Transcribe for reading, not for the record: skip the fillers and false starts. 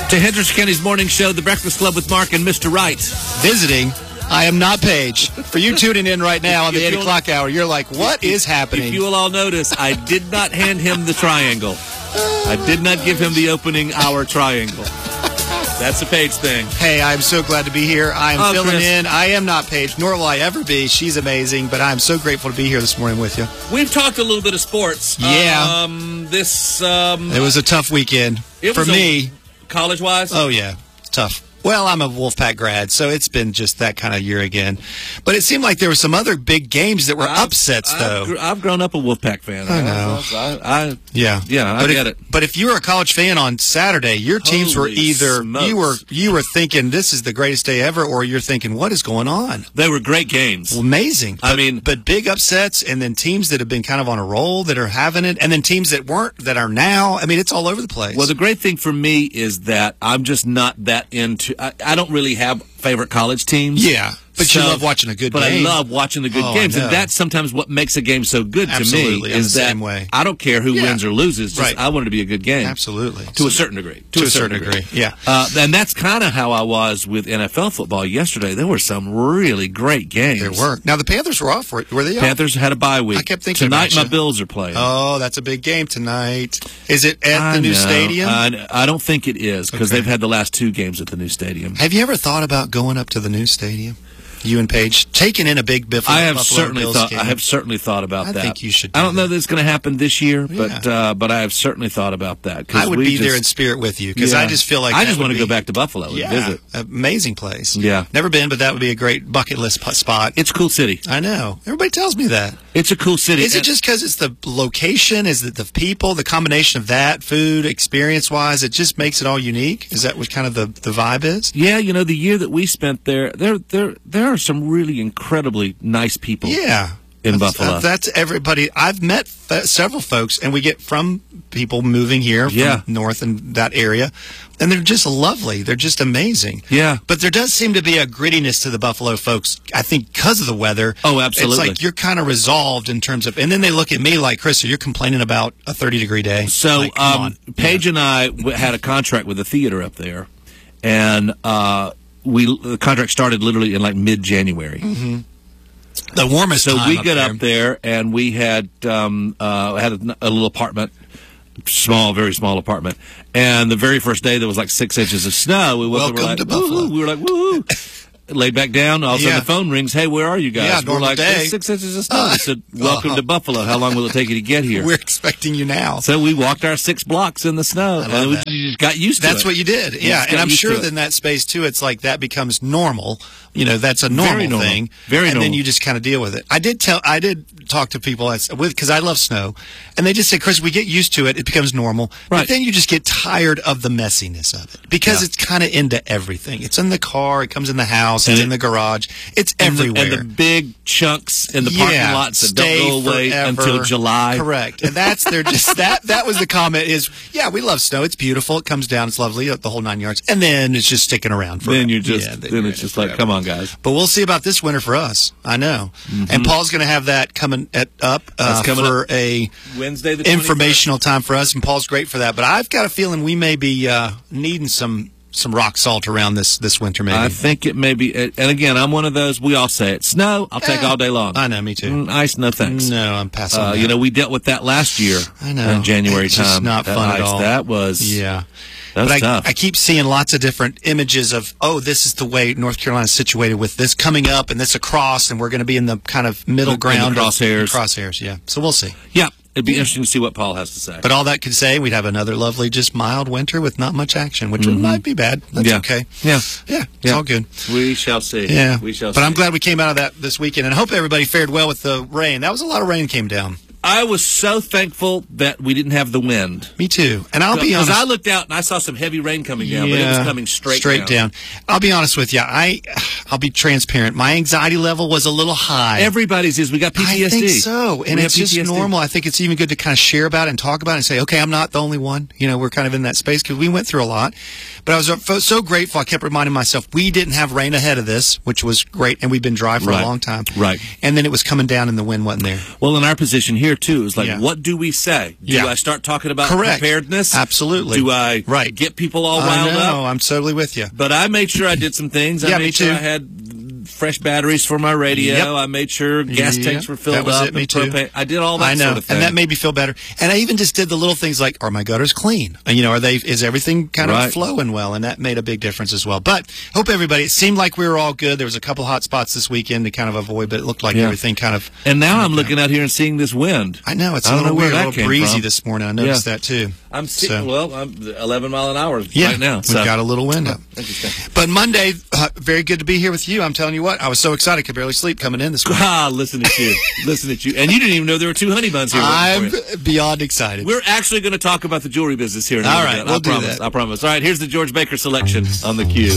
To Hendricks County's morning show, The Breakfast Club with Mark and Mr. Wright. Visiting, I am not Paige. For you tuning in right now on the 8 o'clock hour, you're like, what is happening? If you will all notice, I did not hand him the triangle. I did not give him the opening hour triangle. That's a Paige thing. Hey, I'm so glad to be here. I'm filling Chris. in. I am not Paige, nor will I ever be. She's amazing, but I'm so grateful to be here this morning with you. We've talked a little bit of sports. Yeah. It was a tough weekend for me. College-wise? Oh, yeah. It's tough. Well, I'm a Wolfpack grad, so it's been just that kind of year again. But it seemed like there were some other big games that were upsets, though. I've grown up a Wolfpack fan. I know. Yeah, I get it. But if you were a college fan on Saturday, your teams were either you were thinking this is the greatest day ever, or you're thinking what is going on? They were great games. Well, amazing. But big upsets, and then teams that have been kind of on a roll that are having it, and then teams that weren't that are now. I mean, it's all over the place. Well, the great thing for me is that I'm just not that into. I don't really have favorite college teams. Yeah, but you love watching a good game. But I love watching the good games, and that's sometimes what makes a game so good to me. Is that same way. I don't care who wins or loses. Just I want it to be a good game. Absolutely, to a certain degree. To a certain degree. Yeah, and that's kind of how I was with NFL football yesterday. There were some really great games. There were. Now the Panthers were off. Were they off? Panthers had a bye week. I kept thinking tonight. About my Bills are playing. Oh, that's a big game tonight. Is it at the new stadium? I don't think it is because they've had the last two games at the new stadium. Have you ever thought about going up to the new stadium? You and Paige taking in a big Buffalo. I have certainly thought about that. I think you should. I don't know that it's going to happen this year, but I have certainly thought about that. I would be there in spirit with you because I just feel like I just want to go back to Buffalo and visit. Amazing place. Yeah, never been, but that would be a great bucket list spot. It's a cool city. I know. Everybody tells me that. It's a cool city. Is it just because it's the location? Is it the people? The combination of that, food, experience-wise, it just makes it all unique? Is that what kind of the vibe is? Yeah, the year that we spent there are some really incredibly nice people. Yeah. In Buffalo. That's everybody. I've met several folks, and we get from people moving here from north and that area, and they're just lovely. They're just amazing. Yeah. But there does seem to be a grittiness to the Buffalo folks, I think, because of the weather. Oh, absolutely. It's like you're kind of resolved in terms of, and then they look at me like, Chris, you're complaining about a 30-degree day. So Paige and I had a contract with the theater up there, and the contract started literally in like mid-January. Mm-hmm. The warmest time. So we got up there, and we had a little apartment, very small apartment. And the very first day, there was like 6 inches of snow. We woke up, to Buffalo. We were like, woo! Laid back down. All of a sudden, the phone rings. Hey, where are you guys? Yeah, we're like, day. 6 inches of snow. I said, welcome to Buffalo. How long will it take you to get here? We're expecting you now. So we walked our 6 blocks in the snow. And we just got used to it. That's what you did. Yeah, and I'm sure in that space, too, it's like that becomes normal. That's a normal thing. Very normal. And then you just kind of deal with it. I did talk to people because I love snow, and they just say, Chris, we get used to it. It becomes normal. Right. But then you just get tired of the messiness of it because it's kind of into everything. It's in the car. It comes in the house. It's in the garage. It's everywhere. And the big chunks in the parking lots that don't go away until July. Correct. And that's that was the comment is, we love snow. It's beautiful. It comes down. It's lovely. The whole 9 yards. And then it's just sticking around forever. Then it's just like, come on, guys. But we'll see about this winter for us. I know. Mm-hmm. And Paul's going to have that coming for a Wednesday, the 21st. Informational time for us. And Paul's great for that. But I've got a feeling we may be needing some rock salt around this winter, maybe. I think it may be. And again, I'm one of those, we all say it. Snow, I'll take all day long. I know, me too. Ice, no thanks. No, I'm passing on that. We dealt with that last year. I know. In January it's time. Just not fun at all. That was... Yeah. That's tough. I keep seeing lots of different images of, this is the way North Carolina is situated with this coming up and this across, and we're going to be in the kind of middle ground. Crosshairs. Yeah. So we'll see. Yeah. It'd be interesting to see what Paul has to say. But all that could say, we'd have another lovely, just mild winter with not much action, which might be bad. That's okay. Yeah. Yeah. It's all good. We shall see. Yeah. We shall see. But I'm glad we came out of that this weekend, and I hope everybody fared well with the rain. That was a lot of rain came down. I was so thankful that we didn't have the wind. Me too. And I'll be honest. Because I looked out and I saw some heavy rain coming down, but it was coming straight down. I'll be honest with you. I'll be transparent. My anxiety level was a little high. Everybody's is. We got PTSD. I think so. And it's just normal. I think it's even good to kind of share about it and talk about it and say, okay, I'm not the only one. We're kind of in that space because we went through a lot. But I was so grateful. I kept reminding myself we didn't have rain ahead of this, which was great. And we've been dry for a long time. Right. And then it was coming down and the wind wasn't there. Well, in our position here, here too. Is like, what do we say? Do I start talking about preparedness? Absolutely. Do I get people all riled up? I'm totally with you. But I made sure I did some things. I made sure I had fresh batteries for my radio. I made sure gas tanks were filled up. Me too. I did all that sort of thing. And that made me feel better. And I even just did the little things like, are my gutters clean? You know, is everything kind of flowing well? And that made a big difference as well. But hope everybody, it seemed like we were all good. There was a couple hot spots this weekend to kind of avoid, but it looked like everything kind of. And now I'm looking out here and seeing this wind. I know, it's a little weird, a little breezy this morning. I noticed that too. I'm 11 mile an hour right now. We've got a little wind up. Interesting. But Monday, very good to be here with you. I'm telling you what, I was so excited, could barely sleep coming in this morning. Listen at you. Listen at you. And you didn't even know there were 2 honey buns here. I'm beyond excited. We're actually going to talk about the jewelry business here in a minute. All right, we'll do that. I promise. All right, here's the George Baker selection on the Cube.